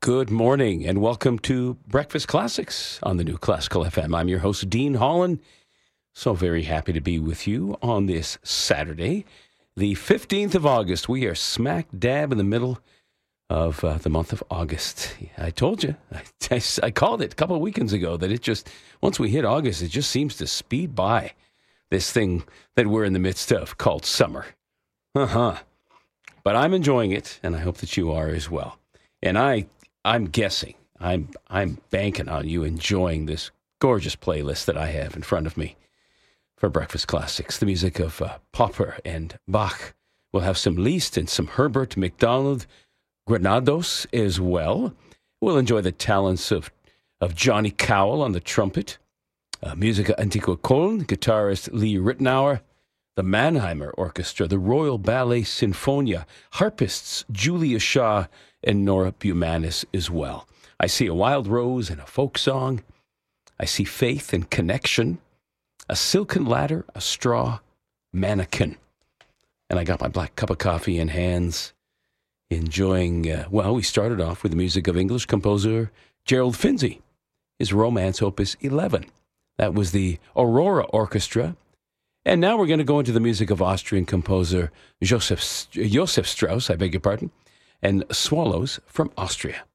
Good morning and welcome to Breakfast Classics on the new Classical FM. I'm your host, Dean Holland. So very happy to be with you on this Saturday, the 15th of August. We are smack dab in the middle of the month of August. I told you, I called it a couple of weekends ago that it just, once we hit August, it just seems to speed by this thing that we're in the midst of called summer. But I'm enjoying it, and I hope that you are as well. And I'm guessing, I'm banking on you enjoying this gorgeous playlist that I have in front of me for Breakfast Classics. The music of Popper and Bach. We'll have some Liszt and some Herbert MacDonald Granados as well. We'll enjoy the talents of Johnny Cowell on the trumpet, Musica Antiqua Köln, guitarist Lee Ritenour, the Mannheimer Orchestra, the Royal Ballet Sinfonia, harpists Julia Shaw and Nora Bumanis as well. I see a wild rose and a folk song. I see faith and connection, a silken ladder, a straw mannequin. And I got my black cup of coffee in hands, enjoying, we started off with the music of English composer Gerald Finzi, his Romance Opus 11. That was the Aurora Orchestra. And now we're going to go into the music of Austrian composer Joseph Strauss, and Swallows from Austria.